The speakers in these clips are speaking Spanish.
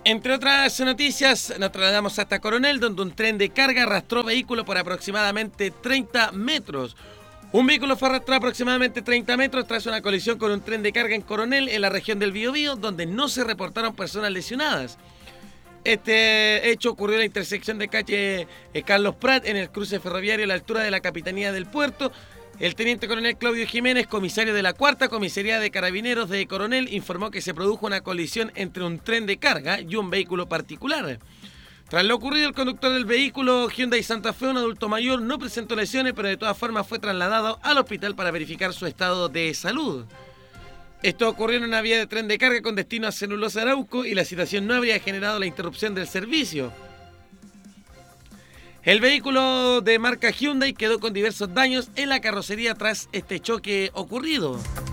Entre otras noticias, nos trasladamos hasta Coronel, donde un tren de carga arrastró vehículo por aproximadamente 30 metros. Un vehículo fue arrastrado aproximadamente 30 metros tras una colisión con un tren de carga en Coronel, en la región del Biobío, donde no se reportaron personas lesionadas. Este hecho ocurrió en la intersección de calle Carlos Prat, en el cruce ferroviario a la altura de la Capitanía del Puerto. El teniente coronel Claudio Jiménez, comisario de la Cuarta Comisaría de Carabineros de Coronel, informó que se produjo una colisión entre un tren de carga y un vehículo particular. Tras lo ocurrido, el conductor del vehículo Hyundai Santa Fe, un adulto mayor, no presentó lesiones, pero de todas formas fue trasladado al hospital para verificar su estado de salud. Esto ocurrió en una vía de tren de carga con destino a Celulosa Arauco y la situación no habría generado la interrupción del servicio. El vehículo de marca Hyundai quedó con diversos daños en la carrocería tras este choque ocurrido.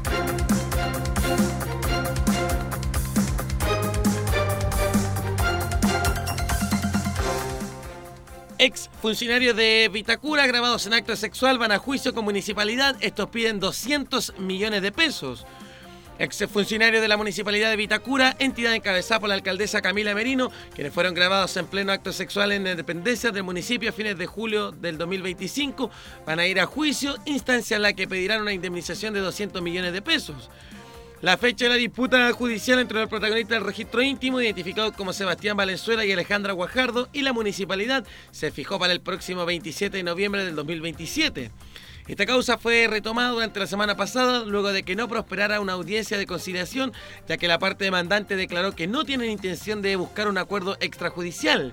Ex funcionarios de Vitacura grabados en acto sexual van a juicio con municipalidad. Estos piden 200 millones de pesos. Exfuncionarios de la Municipalidad de Vitacura, entidad encabezada por la alcaldesa Camila Merino, quienes fueron grabados en pleno acto sexual en dependencias del municipio a fines de julio del 2025, van a ir a juicio, instancia en la que pedirán una indemnización de 200 millones de pesos. La fecha de la disputa judicial entre los protagonistas del registro íntimo, identificados como Sebastián Valenzuela y Alejandra Guajardo, y la municipalidad, se fijó para el próximo 27 de noviembre del 2027. Esta causa fue retomada durante la semana pasada, luego de que no prosperara una audiencia de conciliación, ya que la parte demandante declaró que no tienen intención de buscar un acuerdo extrajudicial.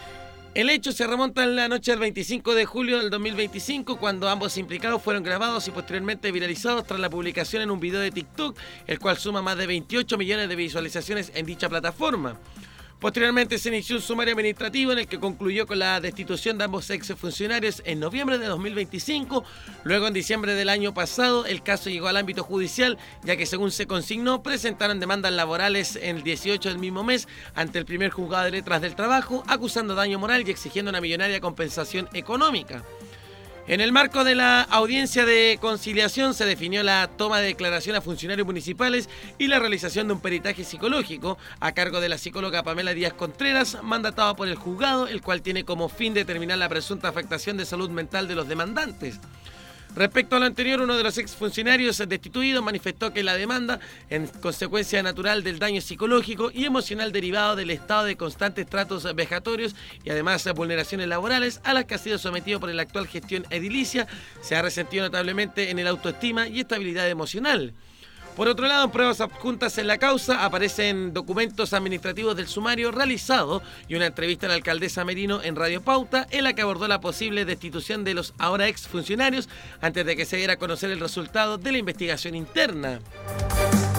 El hecho se remonta en la noche del 25 de julio del 2025, cuando ambos implicados fueron grabados y posteriormente viralizados tras la publicación en un video de TikTok, el cual suma más de 28 millones de visualizaciones en dicha plataforma. Posteriormente se inició un sumario administrativo en el que concluyó con la destitución de ambos exfuncionarios en noviembre de 2025. Luego, en diciembre del año pasado, el caso llegó al ámbito judicial, ya que, según se consignó, presentaron demandas laborales en el 18 del mismo mes ante el primer juzgado de letras del trabajo, acusando daño moral y exigiendo una millonaria compensación económica. En el marco de la audiencia de conciliación se definió la toma de declaración a funcionarios municipales y la realización de un peritaje psicológico a cargo de la psicóloga Pamela Díaz Contreras, mandatado por el juzgado, el cual tiene como fin determinar la presunta afectación de salud mental de los demandantes. Respecto a lo anterior, uno de los exfuncionarios destituidos manifestó que la demanda, en consecuencia natural del daño psicológico y emocional derivado del estado de constantes tratos vejatorios y además vulneraciones laborales a las que ha sido sometido por la actual gestión edilicia, se ha resentido notablemente en el autoestima y estabilidad emocional. Por otro lado, en pruebas adjuntas en la causa aparecen documentos administrativos del sumario realizado y una entrevista a la alcaldesa Merino en Radio Pauta, en la que abordó la posible destitución de los ahora exfuncionarios antes de que se diera a conocer el resultado de la investigación interna.